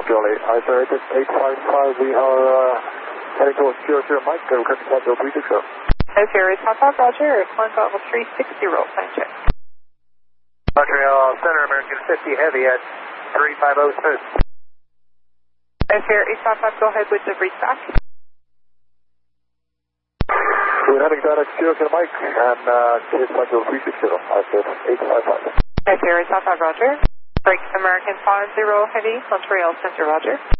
Charlie. Isolated 855, we are heading towards 00 Mike, requesting flight level 360. Sierra Papa, Roger, climb level 360, plan check. Montreal Center, American 50 Heavy at 350 smooth. Sierra 855, go ahead with the reach back. We're heading down at 00 Mike, and cleared flight level 360, I said 855. Sierra Papa, Roger. Break American 50 Heavy, Montreal Center, Roger.